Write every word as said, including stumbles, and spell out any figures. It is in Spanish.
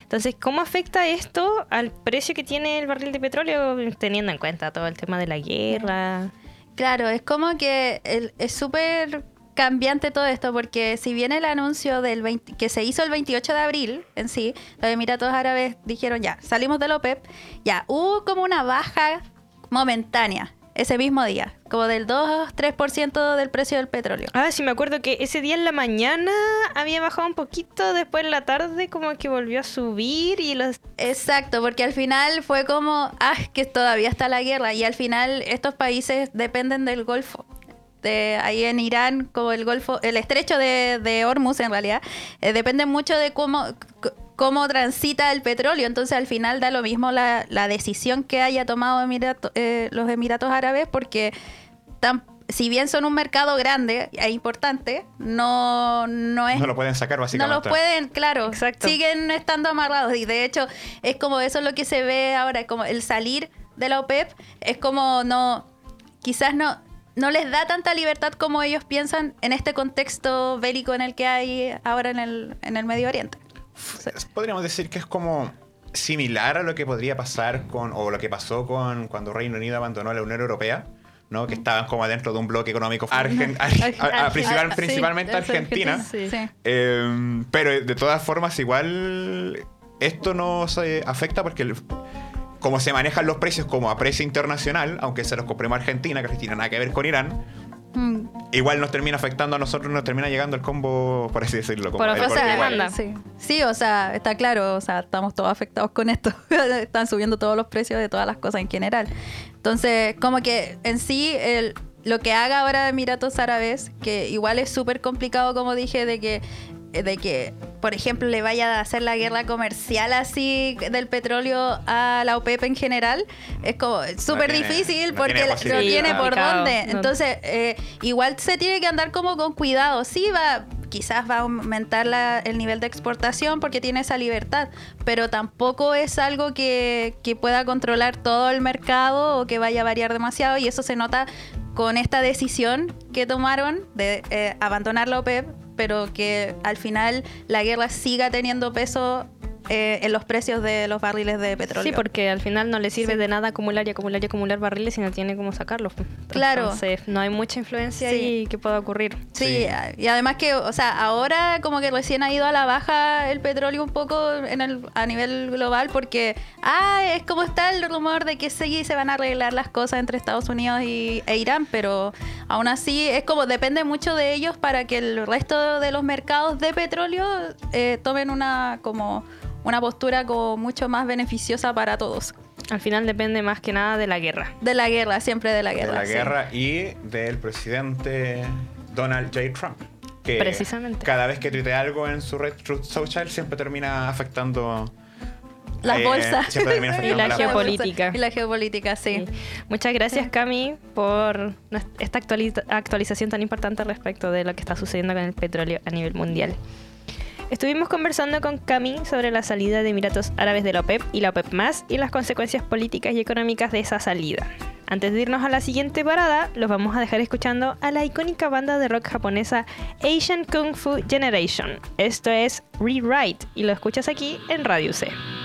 Entonces, ¿cómo afecta esto al precio que tiene el barril de petróleo, teniendo en cuenta todo el tema de la guerra? Claro, es como que el, es súper cambiante todo esto, porque si bien el anuncio del veinte, que se hizo el veintiocho de abril en sí, los Emiratos Árabes dijeron ya, salimos de la OPEP, ya, hubo como una baja momentánea ese mismo día, como del dos a tres por ciento del precio del petróleo. Ah, sí, me acuerdo que ese día en la mañana había bajado un poquito, después en la tarde como que volvió a subir y los... Exacto, porque al final fue como, ah, que todavía está la guerra, y al final estos países dependen del Golfo. De ahí en Irán, como el Golfo, el estrecho de, de Hormuz en realidad, eh, depende mucho de cómo... C- cómo transita el petróleo, entonces al final da lo mismo la, la decisión que haya tomado Emirato, eh, los Emiratos Árabes, porque tan, si bien son un mercado grande e importante, no, no es... No lo pueden sacar básicamente. No lo pueden, claro, Exacto. siguen estando amarrados, y de hecho es como eso es lo que se ve ahora, como el salir de la OPEP, es como no, quizás no... no les da tanta libertad como ellos piensan en este contexto bélico en el que hay ahora en el, en el Medio Oriente. Podríamos decir que es como similar a lo que podría pasar con, o lo que pasó con cuando Reino Unido abandonó la Unión Europea, ¿no? Que estaban como dentro de un bloque económico Argen, ar, a, a, principal, principalmente sí, Argentina. Sí. Sí. Eh, pero de todas formas, igual esto nos eh, afecta porque el, como se manejan los precios como a precio internacional, aunque se los compremos a Argentina, que Argentina nada que ver con Irán, mm. igual nos termina afectando a nosotros, nos termina llegando el combo, por así decirlo. Como por oferta de demanda. Sí. sí, o sea, está claro, o sea, estamos todos afectados con esto. Están subiendo todos los precios de todas las cosas en general. Entonces, como que en sí, el, lo que haga ahora Emiratos Árabes, que igual es súper complicado, como dije, de que de que, por ejemplo, le vaya a hacer la guerra comercial así del petróleo a la OPEP en general, es como súper no difícil no porque tiene no sí, tiene por complicado. dónde. No. Entonces, eh, igual se tiene que andar como con cuidado. Sí, va, quizás va a aumentar la, el nivel de exportación porque tiene esa libertad, pero tampoco es algo que, que pueda controlar todo el mercado o que vaya a variar demasiado, y eso se nota con esta decisión que tomaron de eh, abandonar la OPEP, pero que al final la guerra siga teniendo peso eh, en los precios de los barriles de petróleo. Sí, porque al final no le sirve Sí. de nada acumular y acumular y acumular barriles si no tiene cómo sacarlos. Claro. Entonces no hay mucha influencia Sí. ahí que pueda ocurrir. Sí, Sí. y además que, o sea, ahora como que recién ha ido a la baja el petróleo un poco en el, a nivel global, porque, ah, es como está el rumor de que sí se van a arreglar las cosas entre Estados Unidos y, e Irán, pero aún así es como depende mucho de ellos para que el resto de los mercados de petróleo eh, tomen una como una postura como mucho más beneficiosa para todos. Al final depende más que nada de la guerra. De la guerra, siempre de la guerra. de la sí. guerra y del presidente Donald J. Trump. Que Precisamente. cada vez que tuitea algo en su red Truth Social siempre termina afectando Las eh, bolsas. siempre termina Y afectando la las geopolítica. Y la geopolítica, sí. Sí. Muchas gracias, Cami, por esta actualiza- actualización tan importante respecto de lo que está sucediendo con el petróleo a nivel mundial. Estuvimos conversando con Cami sobre la salida de Emiratos Árabes de la OPEP y la OPEP más y las consecuencias políticas y económicas de esa salida. Antes de irnos a la siguiente parada, los vamos a dejar escuchando a la icónica banda de rock japonesa Asian Kung Fu Generation. Esto es Rewrite y lo escuchas aquí en Radio C.